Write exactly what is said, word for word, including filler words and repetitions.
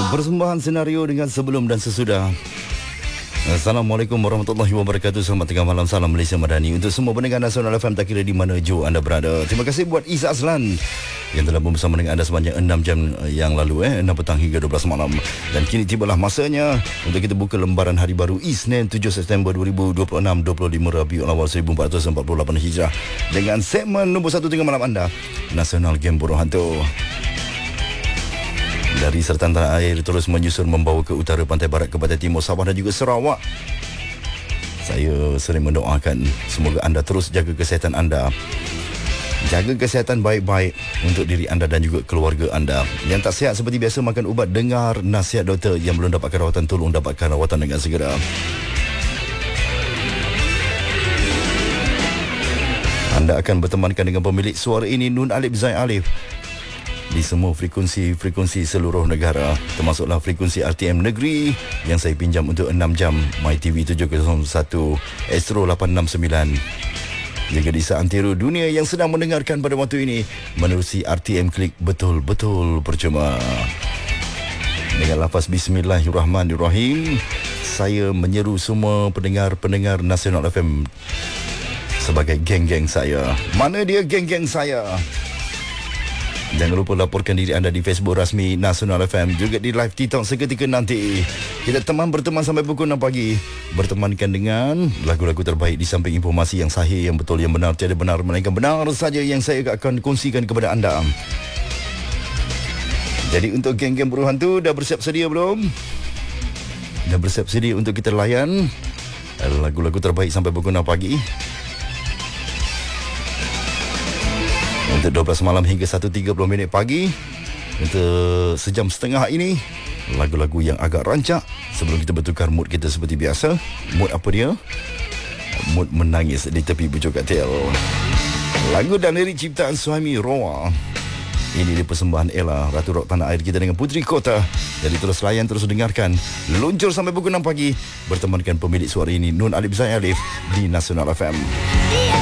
Persembahan senario dengan sebelum dan sesudah. Assalamualaikum warahmatullahi wabarakatuh. Selamat tengah malam, salam Malaysia Madani untuk semua pendengar Nasional F M, tak kira di mana jauh anda berada. Terima kasih buat Izzat Azlan yang telah bersama dengan anda sepanjang enam jam yang lalu, eh enam petang hingga dua belas malam. Dan kini tibalah masanya untuk kita buka lembaran hari baru Isnin tujuh September dua ribu dua puluh enam, dua puluh lima Rabiul Awal seribu empat ratus empat puluh lapan Hijrah, dengan segmen nombor satu tengah malam anda, Nasional Game Buruh Hantu. Dari sertan tanah air terus menyusun membawa ke utara, pantai barat, ke pantai timur, Sabah dan juga Sarawak. Saya sering mendoakan semoga anda terus jaga kesihatan anda. Jaga kesihatan baik-baik untuk diri anda dan juga keluarga anda. Yang tak sihat seperti biasa makan ubat, dengar nasihat doktor. Yang belum dapatkan rawatan, tolong dapatkan rawatan dengan segera. Anda akan bertemankan dengan pemilik suara ini, Nun Alif Zain Alif, di semua frekuensi-frekuensi seluruh negara, termasuklah frekuensi R T M Negeri yang saya pinjam untuk enam jam, MyTV tujuh kosong satu, Astro lapan enam sembilan. Juga di seantero dunia yang sedang mendengarkan pada waktu ini menerusi R T M Klik, betul-betul percuma. Dengan lafaz Bismillahirrahmanirrahim, saya menyeru semua pendengar-pendengar Nasional F M sebagai geng-geng saya. Mana dia geng-geng saya? Jangan lupa laporkan diri anda di Facebook rasmi Nasional F M, juga di live TikTok seketika nanti. Kita teman berteman sampai pukul enam pagi, bertemankan dengan lagu-lagu terbaik di samping informasi yang sahih, yang betul, yang benar, tiada benar melainkan benar saja yang saya akan kongsikan kepada anda. Jadi untuk geng-geng buruh hantu, dah bersiap sedia belum? Dah bersiap sedia untuk kita layan lagu-lagu terbaik sampai pukul enam pagi. Untuk dua belas malam hingga satu tiga puluh minit pagi, untuk sejam setengah ini, lagu-lagu yang agak rancak sebelum kita bertukar mood kita seperti biasa. Mood apa dia? Mood menangis di tepi bujuk katil. Lagu dan lirik ciptaan Suhaimi Roa. Ini di persembahan Ella, Ratu Rock tanah air kita dengan Puteri Kota. Jadi terus layan, terus dengarkan. Luncur sampai pukul enam pagi, bertemankan pemilik suara ini, Nun Alif Zain Alif, di Nasional F M.